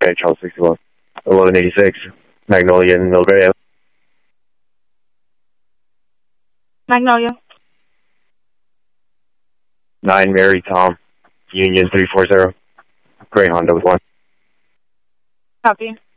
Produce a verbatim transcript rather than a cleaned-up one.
United Charles sixty-one, eleven eighty-six, Magnolia in Mildred Ave. Magnolia. nine Mary Tom, Union three four zero, Gray Honda with one. Copy.